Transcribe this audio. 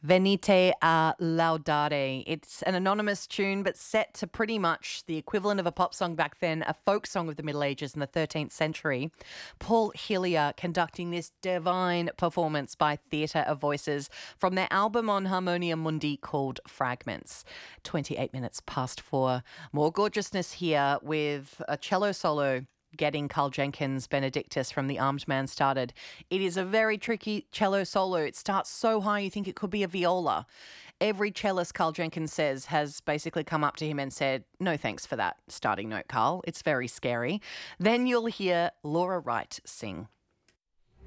Venite a Laudare. It's an anonymous tune, but set to pretty much the equivalent of a pop song back then, a folk song of the Middle Ages in the 13th century. Paul Hillier conducting this divine performance by Theatre of Voices from their album on Harmonia Mundi called Fragments. 28 minutes past 4. More gorgeousness here with a cello solo getting Carl Jenkins' Benedictus from The Armed Man started. It is a very tricky cello solo. It starts so high you think it could be a viola. Every cellist, Carl Jenkins says, has basically come up to him and said, no thanks for that starting note, Carl. It's very scary. Then you'll hear Laura Wright sing.